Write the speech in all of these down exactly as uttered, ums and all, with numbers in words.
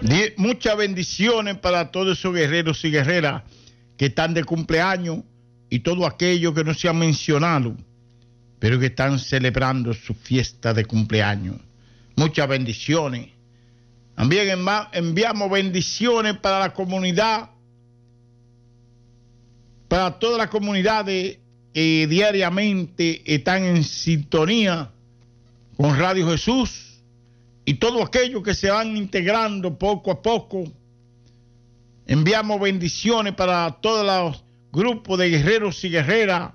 Die- muchas bendiciones para todos esos guerreros y guerreras que están de cumpleaños y todo aquello que no se ha mencionado, pero que están celebrando su fiesta de cumpleaños. Muchas bendiciones. También enva- enviamos bendiciones para la comunidad, para todas las comunidades que diariamente están en sintonía con Radio Jesús y todos aquellos que se van integrando poco a poco. Enviamos bendiciones para todos los grupos de guerreros y guerreras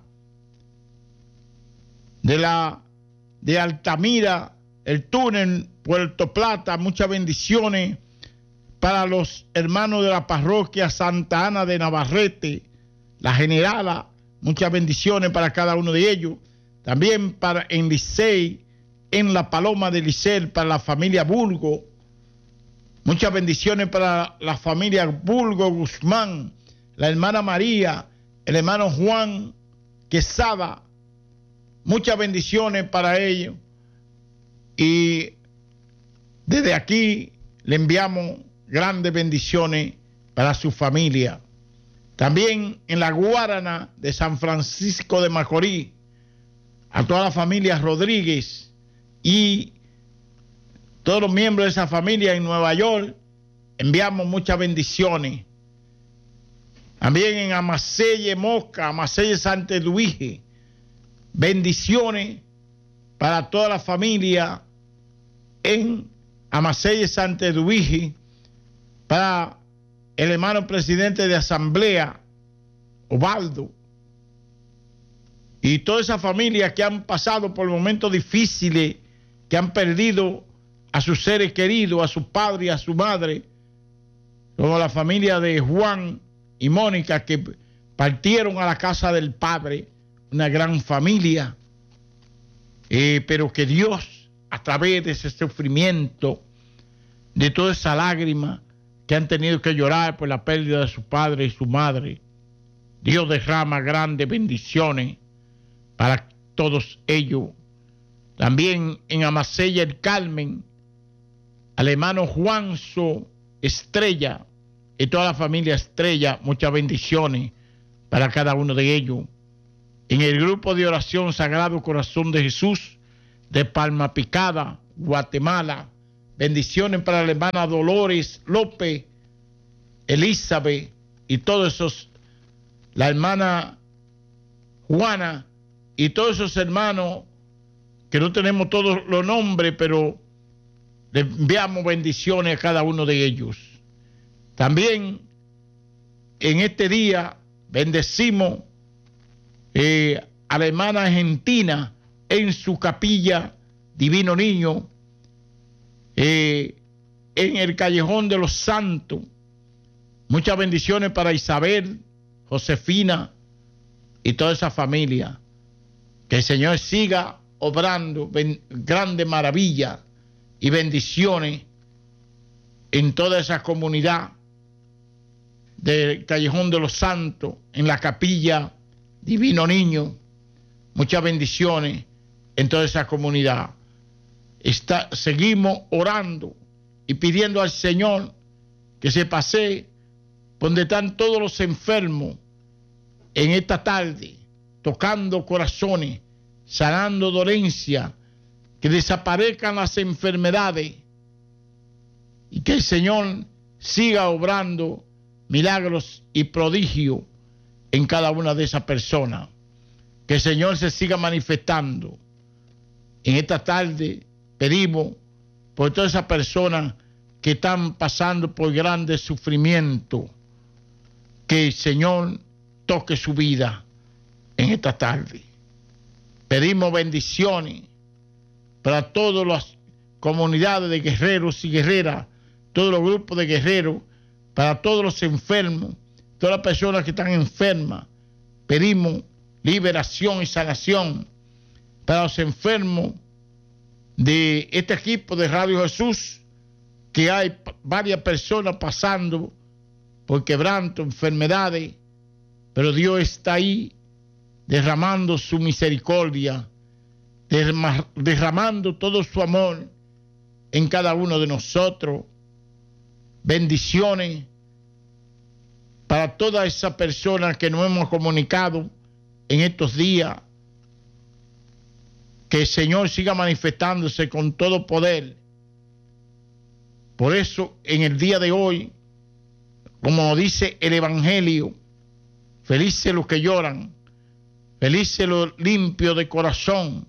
de la de Altamira, el túnel, Puerto Plata. Muchas bendiciones para los hermanos de la parroquia Santa Ana de Navarrete, la Generala. Muchas bendiciones para cada uno de ellos. También para en Licey, en la Paloma de Licey, para la familia Burgo. Muchas bendiciones para la familia Burgo Guzmán, la hermana María, el hermano Juan Quesada. Muchas bendiciones para ellos. Y desde aquí le enviamos grandes bendiciones para su familia. También en la Guarana de San Francisco de Macorís, a toda la familia Rodríguez y todos los miembros de esa familia en Nueva York, enviamos muchas bendiciones. También en Amaselle Mosca, Amaselle Santa Edwige, bendiciones para toda la familia en Amaselle Santa Edwige, para el hermano presidente de Asamblea, Ovaldo, y toda esa familia que han pasado por momentos difíciles, que han perdido a sus seres queridos, a su padre y a su madre, como la familia de Juan y Mónica, que partieron a la casa del Padre, una gran familia, eh, pero que Dios, a través de ese sufrimiento, de toda esa lágrima que han tenido que llorar por la pérdida de su padre y su madre, Dios derrama grandes bendiciones para todos ellos. También en Amasella el Carmen, al hermano Juanzo Estrella y toda la familia Estrella, muchas bendiciones para cada uno de ellos. En el grupo de oración Sagrado Corazón de Jesús de Palma Picada, Guatemala, bendiciones para la hermana Dolores López, Elizabeth y todos esos, la hermana Juana y todos esos hermanos que no tenemos todos los nombres, pero le enviamos bendiciones a cada uno de ellos. También en este día bendecimos eh, a la hermana Argentina en su capilla Divino Niño, eh, en el Callejón de los Santos. Muchas bendiciones para Isabel, Josefina y toda esa familia. Que el Señor siga obrando ben, grande maravilla y bendiciones en toda esa comunidad del Callejón de los Santos, en la capilla Divino Niño. Muchas bendiciones en toda esa comunidad. Está, seguimos orando y pidiendo al Señor que se pase donde están todos los enfermos en esta tarde, tocando corazones, sanando dolencias, que desaparezcan las enfermedades y que el Señor siga obrando milagros y prodigios en cada una de esas personas. Que el Señor se siga manifestando. En esta tarde pedimos por todas esas personas que están pasando por grandes sufrimientos, que el Señor toque su vida en esta tarde. Pedimos bendiciones para todas las comunidades de guerreros y guerreras, todos los grupos de guerreros, para todos los enfermos, todas las personas que están enfermas. Pedimos liberación y sanación para los enfermos de este equipo de Radio Jesús, que hay varias personas pasando por quebranto, enfermedades, pero Dios está ahí derramando su misericordia, derramando todo su amor en cada uno de nosotros. bendiciones para todas esas personas que nos hemos comunicado en estos días. Que el Señor siga manifestándose con todo poder. Por eso, en el día de hoy, como dice el Evangelio, felices los que lloran, felices los limpios de corazón,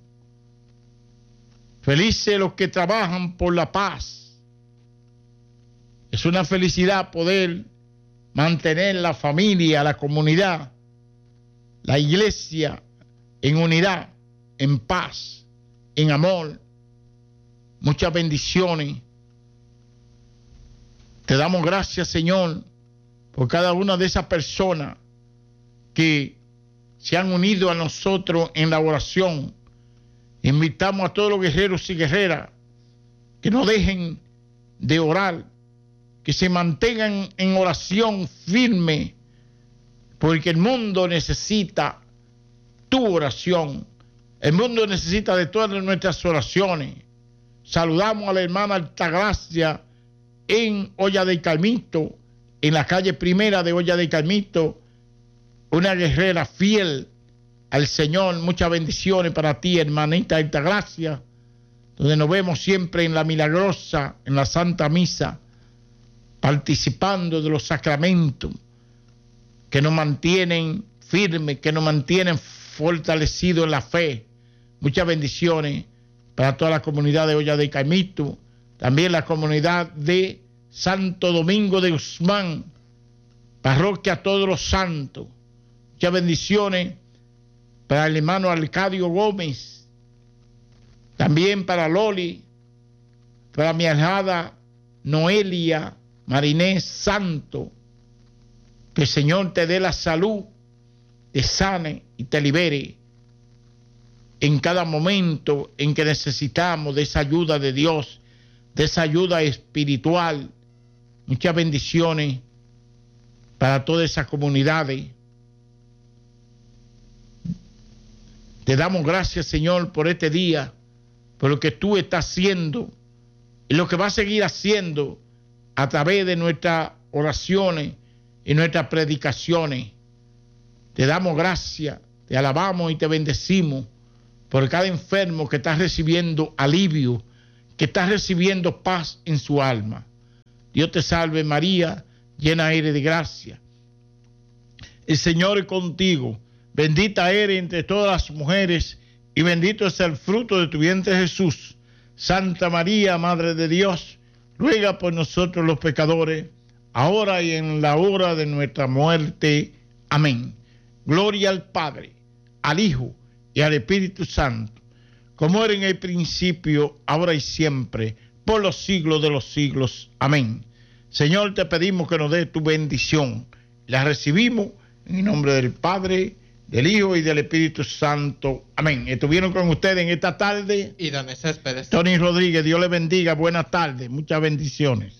felices los que trabajan por la paz. Es una felicidad poder mantener la familia, la comunidad, la iglesia en unidad, en paz, en amor. Muchas bendiciones. Te damos gracias, Señor, por cada una de esas personas que se han unido a nosotros en la oración. Invitamos a todos los guerreros y guerreras que no dejen de orar, que se mantengan en oración firme, porque el mundo necesita tu oración. El mundo necesita de todas nuestras oraciones. Saludamos a la hermana Altagracia en Olla de Carmito, en la calle primera de Olla de Carmito, una guerrera fiel al Señor. Muchas bendiciones para ti, hermanita Altagracia, donde nos vemos siempre en la milagrosa, en la Santa Misa, participando de los sacramentos que nos mantienen firmes, que nos mantienen fortalecidos en la fe. Muchas bendiciones para toda la comunidad de Olla de Carmito, también la comunidad de Santo Domingo de Guzmán, parroquia Todos los Santos. Muchas bendiciones para el hermano Arcadio Gómez, también para Loli, para mi ahijada Noelia Marinés Santo. Que el Señor te dé la salud, te sane y te libere en cada momento en que necesitamos de esa ayuda de Dios, de esa ayuda espiritual. Muchas bendiciones para todas esas comunidades. Te damos gracias, Señor, por este día, por lo que tú estás haciendo y lo que vas a seguir haciendo a través de nuestras oraciones y nuestras predicaciones. Te damos gracias, te alabamos y te bendecimos por cada enfermo que está recibiendo alivio, que está recibiendo paz en su alma. Dios te salve María, llena eres de gracia. El Señor es contigo. Bendita eres entre todas las mujeres y bendito es el fruto de tu vientre Jesús. Santa María, Madre de Dios, ruega por nosotros los pecadores, ahora y en la hora de nuestra muerte. Amén. Gloria al Padre, al Hijo y al Espíritu Santo, como era en el principio, ahora y siempre, por los siglos de los siglos. Amén. Señor, te pedimos que nos dé tu bendición. La recibimos en el nombre del Padre, del Hijo y del Espíritu Santo. Amén. Estuvieron con ustedes en esta tarde y Don Céspedes. Tony Rodríguez. Dios les bendiga. Buenas tardes. Muchas bendiciones.